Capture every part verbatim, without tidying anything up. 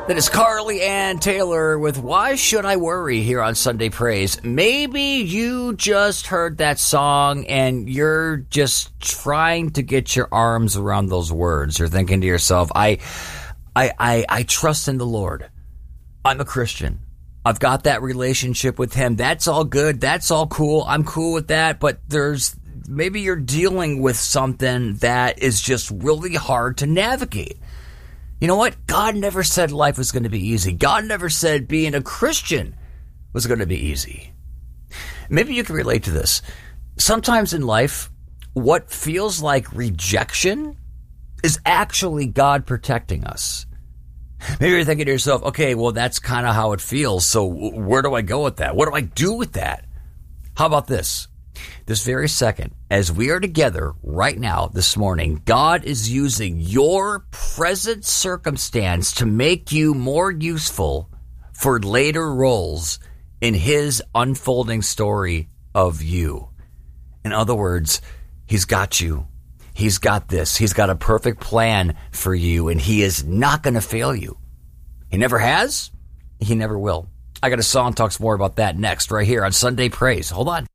That is Carly Ann Taylor with Why Should I Worry here on Sunday Praise. Maybe you just heard that song and you're just trying to get your arms around those words. You're thinking to yourself, I, I, I, I trust in the Lord. I'm a Christian. I've got that relationship with him. That's all good. That's all cool. I'm cool with that. But there's maybe you're dealing with something that is just really hard to navigate. You know what? God never said life was going to be easy. God never said being a Christian was going to be easy. Maybe you can relate to this. Sometimes in life, what feels like rejection is actually God protecting us. Maybe you're thinking to yourself, okay, well, that's kind of how it feels. So where do I go with that? What do I do with that? How about this? This very second, as we are together right now this morning, God is using your present circumstance to make you more useful for later roles in his unfolding story of you. In other words, he's got you. He's got this. He's got a perfect plan for you, and he is not going to fail you. He never has. He never will. I got a song talks more about that next right here on Sunday Praise. Hold on.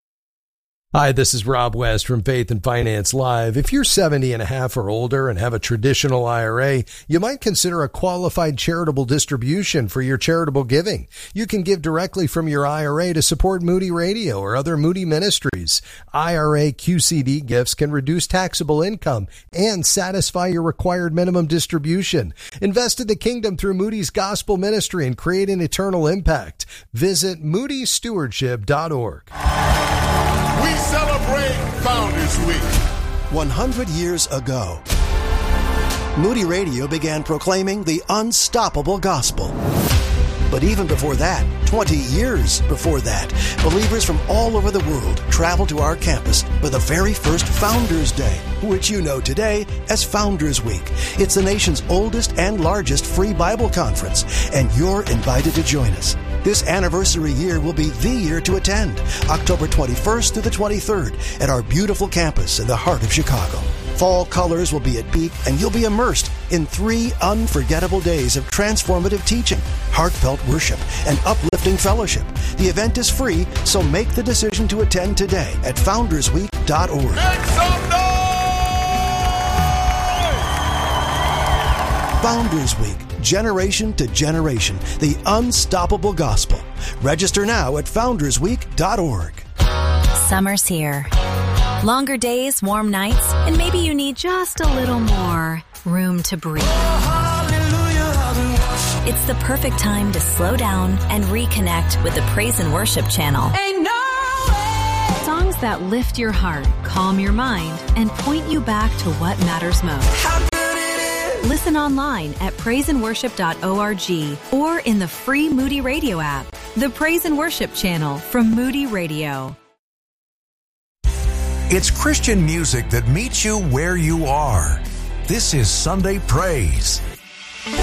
Hi, this is Rob West from Faith and Finance Live. If you're seventy and a half or older and have a traditional I R A, you might consider a qualified charitable distribution for your charitable giving. You can give directly from your I R A to support Moody Radio or other Moody ministries. I R A Q C D gifts can reduce taxable income and satisfy your required minimum distribution. Invest in the kingdom through Moody's Gospel Ministry and create an eternal impact. Visit moody stewardship dot org. We celebrate Founders Week. one hundred years ago, Moody Radio began proclaiming the unstoppable gospel. But even before that, twenty years before that, believers from all over the world traveled to our campus for the very first Founders Day, which you know today as Founders Week. It's the nation's oldest and largest free Bible conference, and you're invited to join us. This anniversary year will be the year to attend, October twenty-first through the twenty-third, at our beautiful campus in the heart of Chicago. Fall colors will be at peak, and you'll be immersed in three unforgettable days of transformative teaching, heartfelt worship, and uplifting fellowship. The event is free, so make the decision to attend today at founders week dot org. Make some noise! Founders Week, generation to generation, the unstoppable gospel. Register now at founders week dot org. Summer's here. Longer days, warm nights, and maybe you need just a little more room to breathe. It's the perfect time to slow down and reconnect with the Praise and Worship channel. Ain't no way. Songs that lift your heart, calm your mind, and point you back to what matters most. How good it is. Listen online at praise and worship dot org or in the free Moody Radio app. The Praise and Worship channel from Moody Radio. It's Christian music that meets you where you are. This is Sunday Praise.